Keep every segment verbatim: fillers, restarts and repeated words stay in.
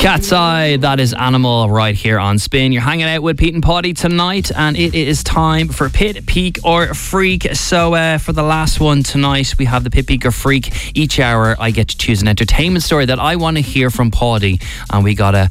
Cat's Eye, that is Animal right here on Spin. You're hanging out with Pete and Poddy tonight, and it is time for Pit, Peak or Freak. So uh, for the last one tonight, we have the Pit, Peak or Freak. Each hour I get to choose an entertainment story that I want to hear from Poddy, and we gotta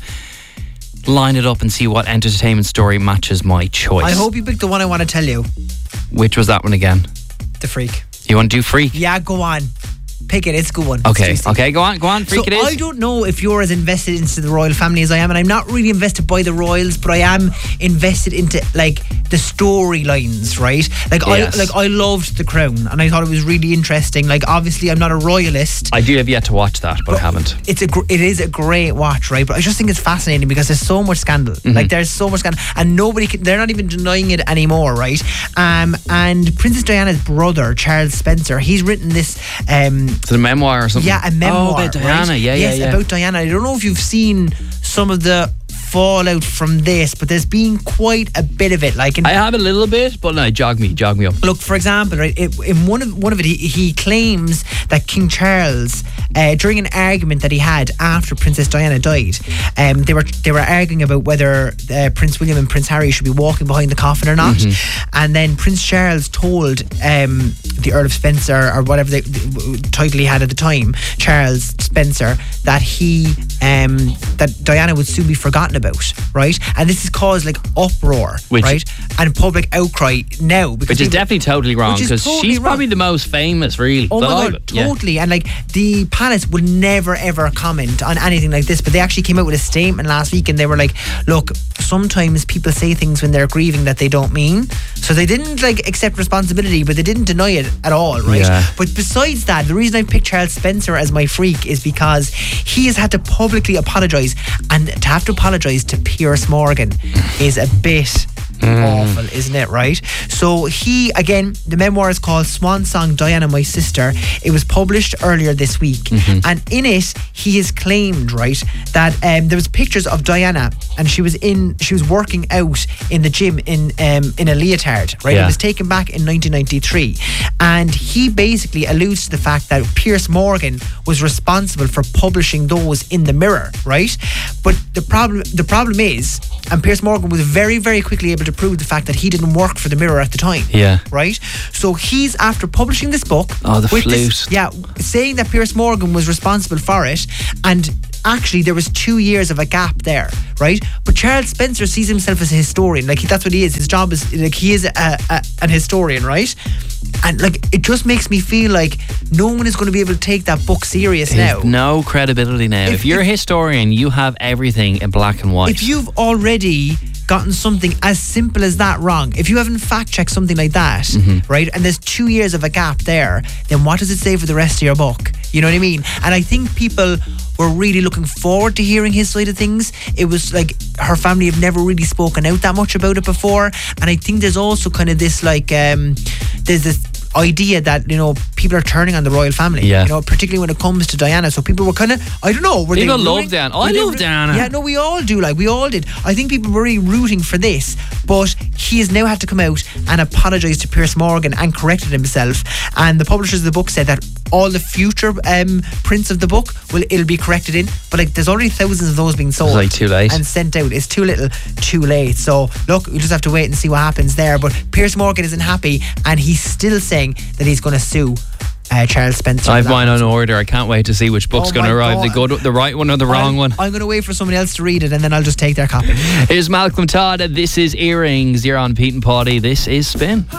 line it up and see what entertainment story matches my choice. I hope you picked the one I want to tell you. Which was that one again? The Freak. You want to do Freak? Yeah, go on. Pick it, it's a good one. Okay, okay, go on, go on, Freak so it is. I don't know if you're as invested into the royal family as I am, and I'm not really invested by the royals, but I am invested into like the storylines, right? Like yes. I like I loved The Crown, and I thought it was really interesting. Like obviously I'm not a royalist. I do have yet to watch that, but, but I haven't. It's a gr- it is a great watch, right? But I just think it's fascinating because there's so much scandal. Mm-hmm. Like there's so much scandal, and nobody can, they're not even denying it anymore, right? Um, and Princess Diana's brother, Charles Spencer, he's written this. Um, it's a memoir or something. Yeah, a memoir. Oh, about Diana. Right? Yeah, yes, yeah, yeah. about Diana. I don't know if you've seen some of the fallout from this, but there's been quite a bit of it. Like in, I have a little bit, but no, jog me, jog me up. Look, for example, right, it, in one of one of it, he, he claims that King Charles, uh, during an argument that he had after Princess Diana died, um, they were they were arguing about whether uh, Prince William and Prince Harry should be walking behind the coffin or not. Mm-hmm. And then Prince Charles told um, the Earl of Spencer, or whatever the, the title he had at the time, Charles Spencer, that he um, that Diana would soon be forgotten about, right? And this has caused like uproar, Which, right? And public outcry now, because which is definitely totally wrong, because totally she's wrong. Probably the most famous, really. Oh my god, I, totally. Yeah. And like the palace would never ever comment on anything like this, but they actually came out with a statement last week, and they were like, "Look, sometimes people say things when they're grieving that they don't mean." So they didn't like accept responsibility, but they didn't deny it at all, right? Yeah. But besides that, the reason I picked Charles Spencer as my freak is because he has had to publicly apologise, and to have to apologise to Piers Morgan is a bit Mm. awful, isn't it, right? So he, again, the memoir is called Swan Song, Diana, My Sister. It was published earlier this week, mm-hmm. and in it he has claimed, right, that um, there was pictures of Diana, and she was in she was working out in the gym in um, in a leotard, right? Yeah. It was taken back in nineteen ninety-three, and he basically alludes to the fact that Piers Morgan was responsible for publishing those in the Mirror, right? But the problem the problem is, and Piers Morgan was very very quickly able to prove the fact that he didn't work for the Mirror at the time. Yeah. Right? So he's, after publishing this book, oh, the flute. This, yeah, saying that Piers Morgan was responsible for it, and actually there was two years of a gap there, right? But Charles Spencer sees himself as a historian. Like, that's what he is. His job is, like, he is a, a, an historian, right? And like, it just makes me feel like no one is going to be able to take that book serious now. No credibility now. If, if you're if, a historian, you have everything in black and white. If you've already gotten something as simple as that wrong, if you haven't fact checked something like that, mm-hmm. right, and there's two years of a gap there, then what does it say for the rest of your book? You know what I mean? And I think people were really looking forward to hearing his side of things. It was like her family have never really spoken out that much about it before, and I think there's also kind of this like um, there's this idea that, you know, people are turning on the royal family, yeah. you know, particularly when it comes to Diana. So people were kind of, I don't know, were people they love Diana. I love Diana. Yeah, no, we all do. Like, we all did. I think people were really rooting for this, but he has now had to come out and apologise to Piers Morgan and corrected himself. And the publishers of the book said that all the future um, prints of the book will it'll be corrected in, but like there's already thousands of those being sold. It's like too late and sent out. It's too little, too late. So look, we just have to wait and see what happens there. But Piers Morgan isn't happy, and he's still saying that he's going to sue uh, Charles Spencer. I've mine on order. I can't wait to see which book's oh going to arrive. God. The good, the right one or the wrong I'm, one. I'm going to wait for someone else to read it, and then I'll just take their copy. Here's Malcolm Todd. This is Earrings. You're on Pete and Poddy. This is Spin.